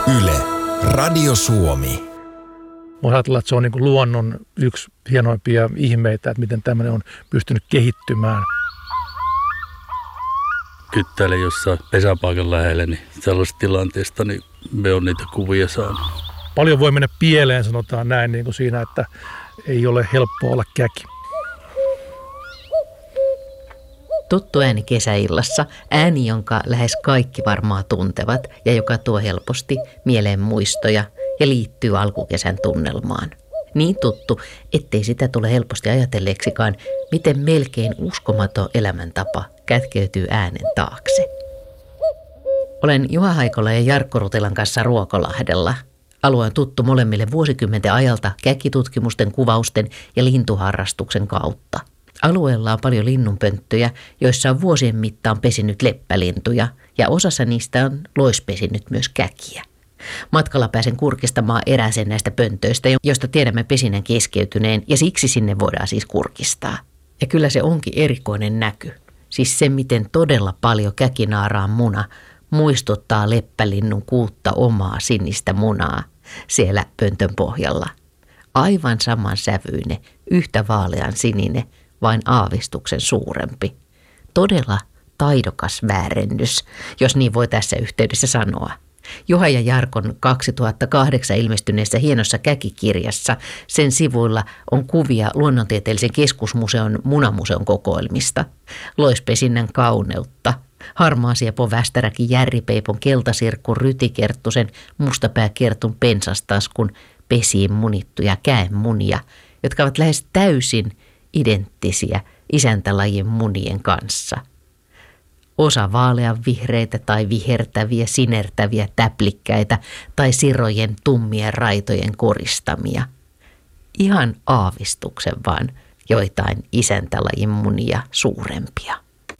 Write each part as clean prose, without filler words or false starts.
Yle, Radio Suomi. Voisi ajatella, että se on niin kuin luonnon yksi hienoimpia ihmeitä, että miten tämmöinen on pystynyt kehittymään. Kyttäilen jossain pesäpaikan lähellä, niin sellaisesta tilanteesta niin me on niitä kuvia saanut. Paljon voi mennä pieleen, sanotaan näin, niin kuin siinä, että ei ole helppoa olla käki. Tuttu ääni kesäillassa, ääni, jonka lähes kaikki varmaan tuntevat ja joka tuo helposti mieleen muistoja ja liittyy alkukesän tunnelmaan. Niin tuttu, ettei sitä tule helposti ajatelleeksikaan, miten melkein uskomaton elämäntapa kätkeytyy äänen taakse. Olen Juha Haikola ja Jarkko Rutelan kanssa Ruokolahdella. Alue on tuttu molemmille vuosikymmenten ajalta käkitutkimusten, kuvausten ja lintuharrastuksen kautta. Alueella on paljon linnunpönttöjä, joissa on vuosien mittaan pesinyt leppälintuja, ja osassa niistä on loispesinyt myös käkiä. Matkalla pääsen kurkistamaan erääseen näistä pöntöistä, josta tiedämme pesinnän keskeytyneen, ja siksi sinne voidaan siis kurkistaa. Ja kyllä se onkin erikoinen näky. Siis se, miten todella paljon käkinaaraan muna muistuttaa leppälinnun kuutta omaa sinistä munaa siellä pöntön pohjalla. Aivan saman sävyinen, yhtä vaalean sininen, vain aavistuksen suurempi. Todella taidokas väärennys, jos niin voi tässä yhteydessä sanoa. Juha ja Jarkon 2008 ilmestyneessä hienossa käkikirjassa sen sivuilla on kuvia Luonnontieteellisen keskusmuseon munamuseon kokoelmista, loispesinnän kauneutta, harmaasiepon, västäräkin, järripeipon, keltasirkkun, rytikerttusen, mustapääkertun, pensastaskun, pesiin munittuja käenmunia, jotka ovat lähes täysin identtisiä isäntälajien munien kanssa. Osa vaaleanvihreitä tai vihertäviä, sinertäviä täplikkäitä tai sirojen tummien raitojen koristamia. Ihan aavistuksen vaan joitain isäntälajin munia suurempia.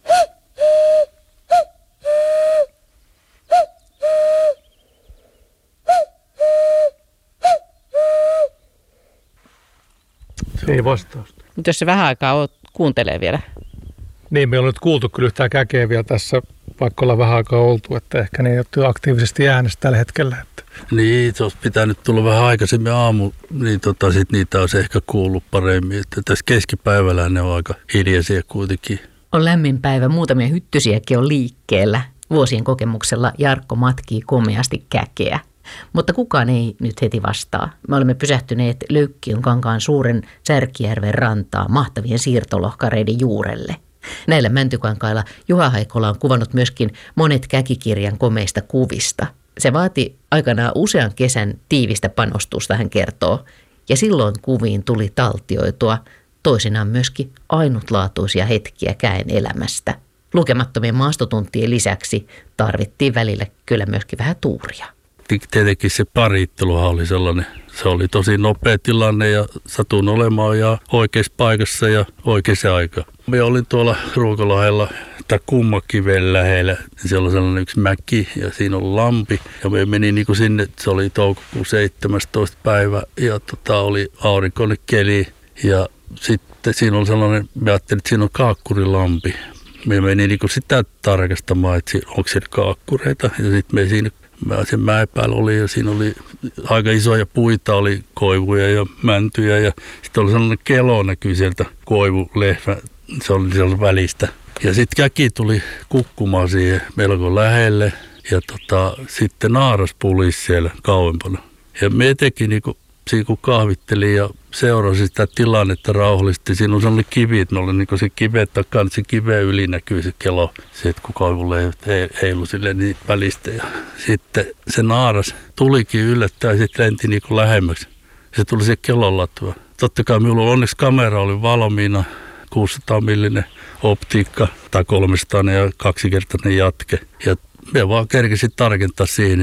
Ei vastausta. Nyt jos se vähän aikaa kuuntelee vielä. Niin, meillä on nyt kuultu kyllä yhtään käkeä vielä tässä, vaikka ollaan vähän aikaa oltu, että ehkä ne ei ole aktiivisesti äänessä tällä hetkellä. Että. Niin, se olisi pitänyt tulla vähän aikaisemmin aamu, niin sit niitä olisi ehkä kuullut paremmin. Että tässä keskipäivällä ne on aika hiljaisia kuitenkin. On lämmin päivä, muutamia hyttysiäkin on liikkeellä. Vuosien kokemuksella Jarkko matkii komeasti käkeä. Mutta kukaan ei nyt heti vastaa. Me olemme pysähtyneet Löykkiönkankaan suuren Särkijärven rantaa mahtavien siirtolohkareiden juurelle. Näillä mäntykankailla Juha Haikola on kuvannut myöskin monet käkikirjan komeista kuvista. Se vaati aikanaan usean kesän tiivistä panostusta, hän kertoo. Ja silloin kuviin tuli taltioitua toisinaan myöskin ainutlaatuisia hetkiä käen elämästä. Lukemattomien maastotuntien lisäksi tarvittiin välillä kyllä myöskin vähän tuuria. Tietenkin se paritteluhan oli sellainen, se oli tosi nopea tilanne ja satun olemaan ja oikeassa paikassa ja oikeassa aikaan. Me olin tuolla Ruokolahdella tai Kummakiven lähellä, siellä oli sellainen yksi mäki ja siinä oli lampi ja me meni niin kuin sinne, se oli toukokuun 17. päivä ja oli aurinkoinen keli ja sitten siinä oli sellainen, me ajattelin, että siinä on kaakkurilampi. Me meni niin kuin sitä tarkastamaan, että onko siellä kaakkureita ja sitten me siinä sen mäen päällä oli ja siinä oli aika isoja puita, oli koivuja ja mäntyjä ja sitten oli sellainen kelo näkyy sieltä koivulehmä, se oli siellä välistä. Ja sitten käki tuli kukkumaan siihen melko lähelle ja sitten naaras pulisi siellä kauempana. Ja me etenkin niin siinä kun kahvittelin ja seurasi sitä tilannetta rauhallisesti, siinä on sellainen kivi, että ne oli niin se kivet takana, se kiven yli näkyy se kelo, se, että kun koivulle heilu silleen niin välistä. Ja sitten se naaras tulikin yllättäen ja sitten lenti niin lähemmäksi. Se tuli se kelon latua. Totta kai minulla onneksi kamera oli valmiina, 600 millinen optiikka tai 300 ja 2-kertainen jatke. Ja me vaan kerkesin tarkentaa siihen.